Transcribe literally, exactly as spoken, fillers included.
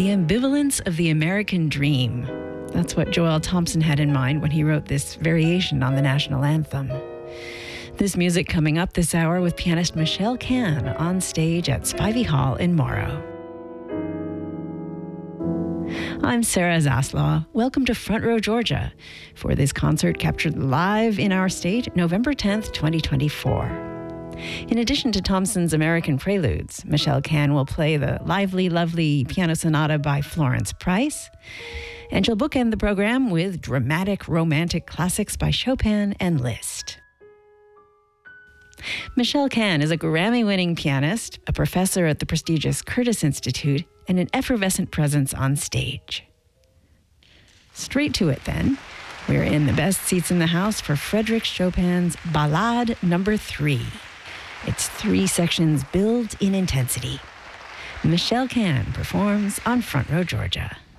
The ambivalence of the American dream. That's what Joel Thompson had in mind when he wrote this variation on the national anthem. This music coming up this hour with pianist Michelle Can on stage at Spivey Hall in Morrow. I'm Sarah Zaslaw. Welcome to Front Row Georgia for this concert captured live in our state November tenth, twenty twenty-four. In addition to Thompson's American Preludes, Michelle Can will play the lively, lovely piano sonata by Florence Price, and she'll bookend the program with dramatic, romantic classics by Chopin and Liszt. Michelle Can is a Grammy-winning pianist, a professor at the prestigious Curtis Institute, and an effervescent presence on stage. Straight to it, then. We're in the best seats in the house for Frédéric Chopin's Ballade Number Three. Its three sections build in intensity. Michelle Can performs on Front Row Georgia.